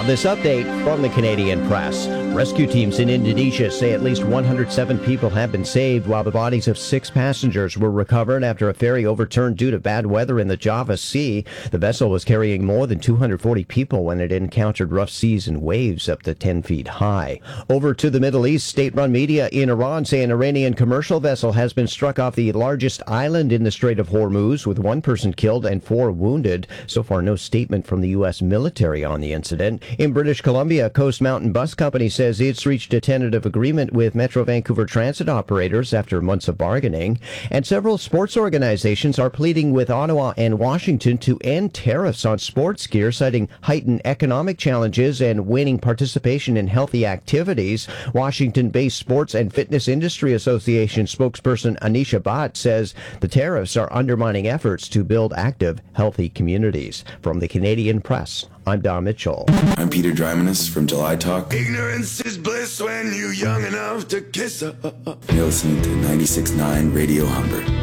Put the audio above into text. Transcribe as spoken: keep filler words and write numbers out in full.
Now, this update from the Canadian Press. Rescue teams in Indonesia say at least one hundred seven people have been saved, while the bodies of six passengers were recovered after a ferry overturned due to bad weather in the Java Sea. The vessel was carrying more than two hundred forty people when it encountered rough seas and waves up to ten feet high. Over to the Middle East, state-run media in Iran say an Iranian commercial vessel has been struck off the largest island in the Strait of Hormuz, with one person killed and four wounded. So far, no statement from the U S military on the incident. In British Columbia, Coast Mountain Bus Company says it's reached a tentative agreement with Metro Vancouver Transit operators after months of bargaining. And several sports organizations are pleading with Ottawa and Washington to end tariffs on sports gear, citing heightened economic challenges and waning participation in healthy activities. Washington-based Sports and Fitness Industry Association spokesperson Anisha Bhatt says the tariffs are undermining efforts to build active, healthy communities. From the Canadian Press, I'm Don Mitchell. I'm Peter Drymanis from July Talk. Ignorance is bliss when you're young enough to kiss. Uh, uh, uh. You're listening to ninety-six point nine Radio Humber.